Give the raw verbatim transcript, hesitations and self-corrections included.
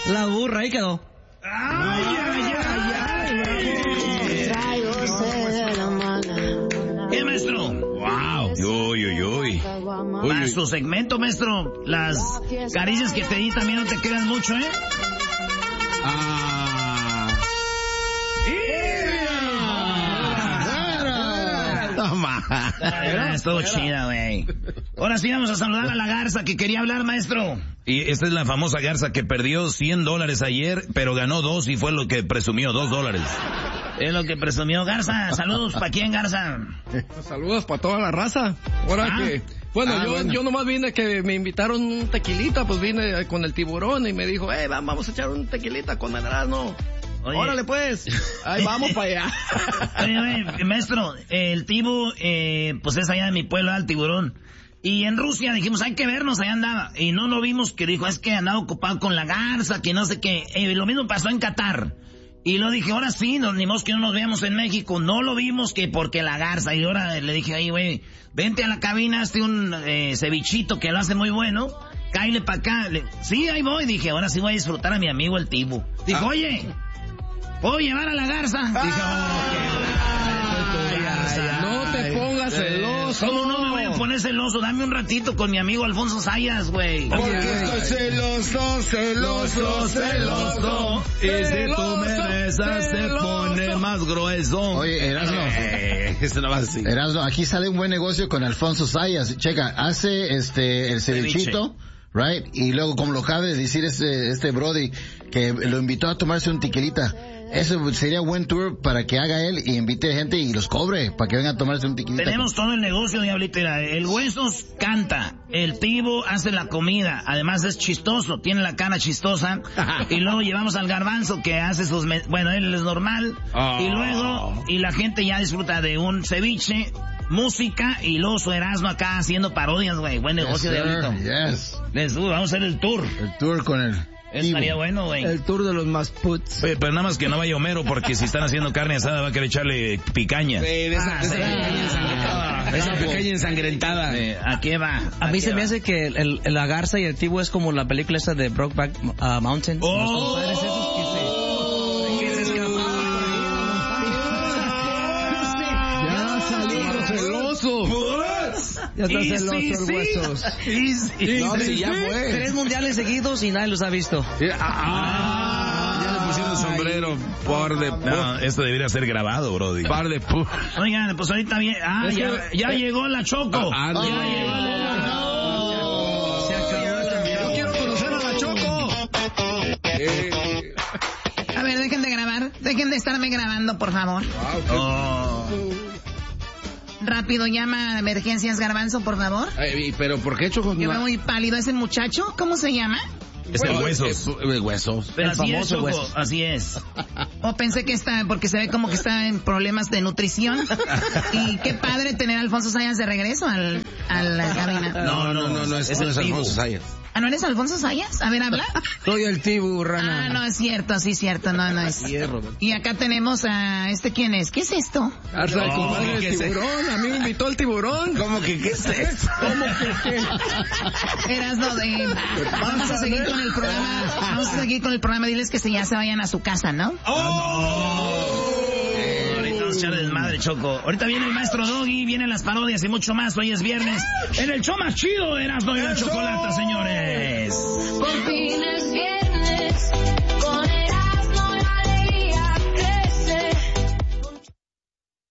La burra, ahí quedó. ¡Ay, ay, ay, ay! ¿Qué, maestro? ¡Wow! Uy, uy, uy. Para su segmento, maestro, las caricias que te di también no te quedan mucho, ¿eh? Ah. Toma. Estuvo chida, güey. Ahora sí vamos a saludar a la garza que quería hablar, maestro. Y esta es la famosa garza que perdió cien dólares ayer, pero ganó dos y fue lo que presumió, dos dólares. Es lo que presumió Garza. Saludos, ¿para quién, Garza? Saludos para toda la raza. Ahora ah. que... Bueno, ah, yo, bueno, yo nomás vine que me invitaron un tequilita, pues vine con el tiburón y me dijo, eh, vamos a echar un tequilita con Medrano. Órale, pues. Ahí vamos para allá. Oye, oye, maestro, el tibu, eh, pues es allá de mi pueblo, el tiburón. Y en Rusia dijimos, hay que vernos, allá andaba. Y no lo vimos, que dijo, es que andaba ocupado con la garza, que no sé qué. Eh, lo mismo pasó en Qatar. Y lo dije, ahora sí, nos, ni modo que no nos veamos en México. No lo vimos que porque la garza. Y ahora le dije, ay, güey, vente a la cabina, hazte un eh, cevichito que lo hace muy bueno. Cáile para acá. Le, sí, ahí voy. Dije, ahora sí voy a disfrutar a mi amigo el tibu. Dijo, ah. oye, ¿puedo llevar a la garza? Ah. Dije, oh, qué garza. No te pongas celoso. ¿Cómo no me voy a poner celoso? Dame un ratito con mi amigo Alfonso Sayas, güey. Porque estoy celoso, celoso, celoso. Y si tú me besas se pone más grueso. Oye, Erasmo. Eh, eso no va así. Erasmo, aquí sale un buen negocio con Alfonso Sayas. Checa, hace este el cevichito, right? Y luego, como lo acaba de decir este, este Brody, que lo invitó a tomarse un tequilita. Eso sería buen tour para que haga él y invite gente y los cobre para que vengan a tomarse un tequilita. Tenemos todo el negocio, diablito. El Huesos canta, el Tibo hace la comida, además es chistoso, tiene la cara chistosa. Y luego llevamos al Garbanzo que hace sus... Me- bueno, él es normal. Oh. Y luego, y la gente ya disfruta de un ceviche, música y luego su Erasmo acá haciendo parodias, güey. Buen negocio, yes, diablito. Yes. Les, uh, vamos a hacer el tour. El tour con él. Estaría bueno, güey. El tour de los más puts. Oye, pero nada más que no vaya Homero, porque si están haciendo carne asada va a querer echarle picaña. Sí, de esa, Ah, de esa sí. pequeña ensangrentada. Esa pequeña ensangrentada. Eh, ¿A qué va? A mí qué se va? me hace que el, el- la garza y el tibu es como la película esta de Brokeback uh, Mountain. Oh. Los compadres esos que se, que se escapaban. Ya salió celoso. Ya está Y celoso sí, el sí. Huesos. Y sí. No, sí, ya fue. Tres mundiales seguidos y nadie los ha visto. Ah, ya le pusieron sombrero. Par de... No, esto debería ser grabado, Brody. Par de... pu- Oigan, pues ahorita bien. Ah, Es ya, que- ya llegó la Choco. Ah, ya no. llegó la... Se acabó. Yo quiero conocer a la Choco. Eh, A ver, dejen de grabar. Dejen de estarme grabando, por favor. Oh. Rápido, llama a emergencias Garbanzo, por favor. Ay, pero ¿por qué, Choco? Yo veo muy pálido. ¿Ese muchacho? ¿Cómo se llama? Es el Huesos. Eh, Huesos. Pero El así es, famoso Choco, Huesos. así es. O pensé que está, porque se ve como que está en problemas de nutrición. Y qué padre tener a Alfonso Sayas de regreso al, a la cabina. No, no, no, no, es, es no el es Tibu. Alfonso Sayas. Ah, ¿no eres Alfonso Sayas? A ver, habla. Soy el tibu, rana. Ah, no, es cierto, sí es cierto, no, no es. Y acá tenemos a este, ¿quién es? ¿Qué es esto? Garza, el No, compadre ¿qué del es eso? tiburón. A mí me invitó el tiburón. ¿Cómo que qué es eso? ¿Cómo que qué? Eras lo de... Vamos a seguir con el programa. Vamos a seguir con el programa. Diles que se ya se vayan a su casa, ¿no? Eh, ahorita vamos a echar desmadre, Choco. Ahorita viene el maestro Doggy, vienen las parodias y mucho más. Hoy es viernes. En el show más chido de Erasmo y la Chocolata, señores. Por fin